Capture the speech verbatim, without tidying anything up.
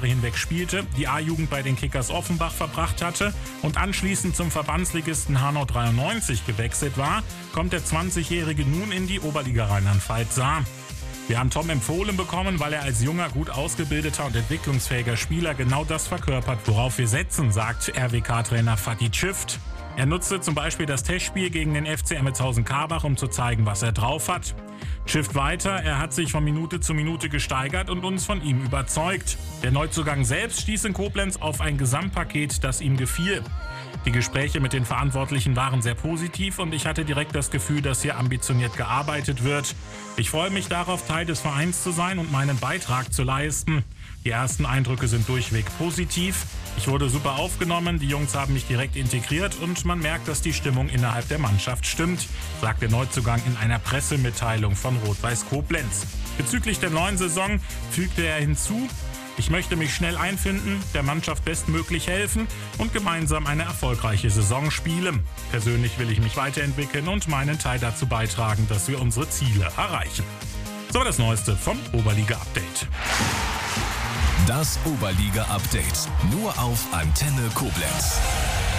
Jahre hinweg spielte, die A-Jugend bei den Kickers Offenbach verbracht hatte und anschließend zum Verbandsligisten Hanau dreiundneunzig gewechselt war, kommt der zwanzigjährige nun in die Oberliga Rheinland-Pfalz Saar. Wir haben Tom empfohlen bekommen, weil er als junger, gut ausgebildeter und entwicklungsfähiger Spieler genau das verkörpert, worauf wir setzen, sagt R W K-Trainer Fatih Çift. Er nutzte zum Beispiel das Testspiel gegen den F C Emmelshausen-Karbach, um zu zeigen, was er drauf hat. Çift weiter, er hat sich von Minute zu Minute gesteigert und uns von ihm überzeugt. Der Neuzugang selbst stieß in Koblenz auf ein Gesamtpaket, das ihm gefiel. Die Gespräche mit den Verantwortlichen waren sehr positiv und ich hatte direkt das Gefühl, dass hier ambitioniert gearbeitet wird. Ich freue mich darauf, Teil des Vereins zu sein und meinen Beitrag zu leisten. Die ersten Eindrücke sind durchweg positiv. Ich wurde super aufgenommen, die Jungs haben mich direkt integriert und man merkt, dass die Stimmung innerhalb der Mannschaft stimmt, sagt der Neuzugang in einer Pressemitteilung von Rot-Weiß Koblenz. Bezüglich der neuen Saison fügte er hinzu: Ich möchte mich schnell einfinden, der Mannschaft bestmöglich helfen und gemeinsam eine erfolgreiche Saison spielen. Persönlich will ich mich weiterentwickeln und meinen Teil dazu beitragen, dass wir unsere Ziele erreichen. So, das Neueste vom Oberliga-Update. Das Oberliga-Update nur auf Antenne Koblenz.